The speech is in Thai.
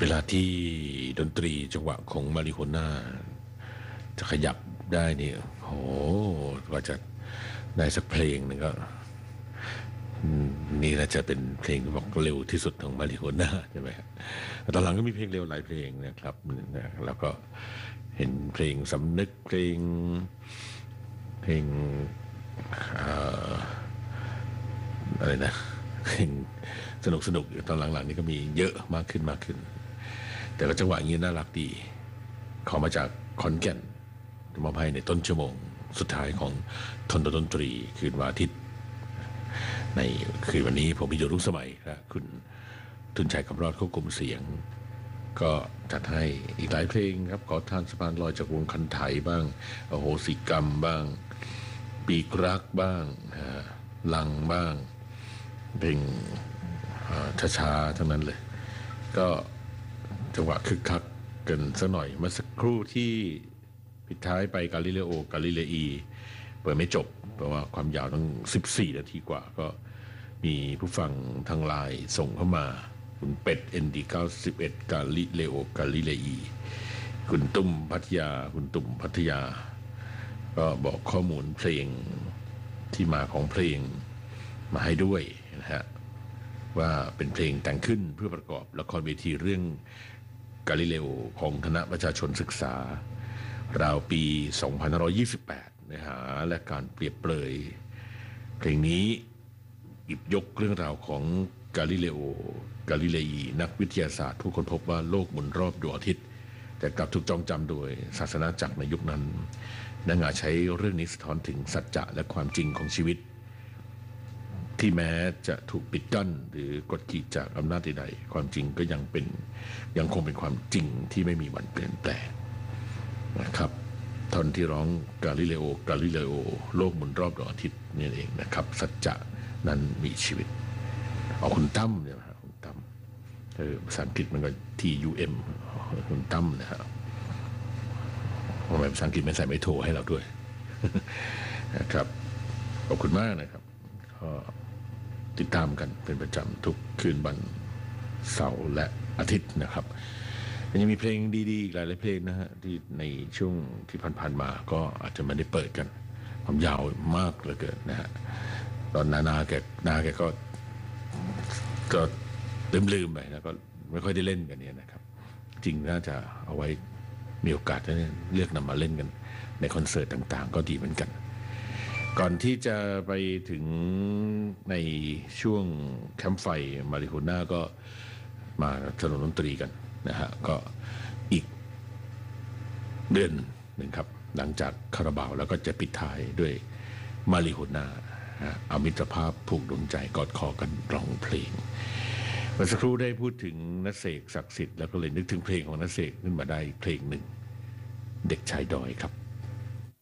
เวลาที่ดนตรีจังหวะของมาริโฮน่าจะขยับได้เนี่ยโหกว่าจะได้สักเพลงหนึ่งก็นี่น่าจะเป็นเพลงที่บอกเร็วที่สุดของมาริโฮน่าใช่ไหมครับตอนหลังก็มีเพลงเร็วหลายเพลงนะครับแล้วก็เห็นเพลงสำนึกเพลงอะไรนะเพลงสนุกตอนหลังๆนี่ก็มีเยอะมากขึ้นแต่ก็จังหวะนี้น่ารักดีขอมาจากขอนแก่นมาให้ในต้นชั่วโมงสุดท้ายของทนดนตรีคืนวันอาทิตย์ในคืนวันนี้ผมพิจารณารุ่งสมัยและคุณทุนชัยคำรอดควบคุมเสียงก็จัดให้อีกหลายเพลงครับขอทานสะพานลอยจากวงคันไถบ้างอโหสิกรรมบ้างปีกรักบ้างลังบ้างเพลงช้าๆทั้งนั้นเลยก็จังหวะคึกคักกันสักหน่อยเมื่อสักครู่ที่ปิดท้ายไปกาลิเลโอกาลิเลอีเปิดไม่จบเพราะว่าความยาวตั้ง14 นาทีกว่าก็มีผู้ฟังทางไลน์ส่งเข้ามาคุณเป็ด ND91 กาลิเลโอกาลิเลอีคุณตุ่มพัทยาก็บอกข้อมูลเพลงที่มาของเพลงมาให้ด้วยนะฮะว่าเป็นเพลงแต่งขึ้นเพื่อประกอบละครเวทีเรื่องกาลิเลโอของคณะประชาชนศึกษาราวปี 2528 เนื้อหาและการเปรียบเปรยเพลงนี้หยิบยกเรื่องราวของกาลิเลโอกาลิเลอีนักวิทยาศาสตร์ผู้ค้นพบว่าโลกหมุนรอบดวงอาทิตย์แต่กลับถูกจองจำโดยศาสนาจักรในยุคนั้นนักงานใช้เรื่องนี้สะท้อนถึงสัจจะและความจริงของชีวิตที่แม้จะถูกปิดกั้นหรือกดขี่จากอำนาจใดๆความจริงก็ยังคงเป็นความจริงที่ไม่มีวันเปลี่ยนแปลงนะครับท่อนที่ร้องกาลิเลโอโลกหมุนรอบดวงอาทิตย์นี่เองนะครับสัจจะนั้นมีชีวิตเอาคุณตั้มเนี่ยนะคุณตั้มภาษาอังกฤษมันก็ TUM คุณตั้มนะครับทำไมภาษาอังกฤษไม่ใส่ไม่โทรให้เราด้วย นะครับขอบคุณมากนะครับก็ติดตามกันเป็นประจำทุกคืนวันเสาร์และอาทิตย์นะครับยังมีเพลงดีๆอีกหลายเพลงนะฮะที่ในช่วงที่ผ่านๆมาก็อาจจะไม่ได้เปิดกันความยาวมากเหลือเกินนะฮะตอนนาแกก็ลืมไปแล้วก็ไม่ค่อยได้เล่นกันเนี่ยนะครับจริงน่าจะเอาไว้มีโอกาสจะเลือกนำมาเล่นกันในคอนเสิร์ตต่างๆก็ดีเหมือนกันก่อนที่จะไปถึงในช่วงแคมป์ไฟมาริโฮน่าก็มาสนุนดนตรีกันนะฮะก็อีกเดือนหนึ่งครับหลังจากคาราบาวแล้วก็จะปิดท้ายด้วยมาริโฮน่าเอามิตรภาพผูกดวงใจกอดคอกันร้องเพลงเมื่อสักครู่ได้พูดถึงณเสกศักดิ์สิทธิ์แล้วก็เลยนึกถึงเพลงของณเสกขึ้นมาได้เพลงหนึ่งเด็กชายดอยครับ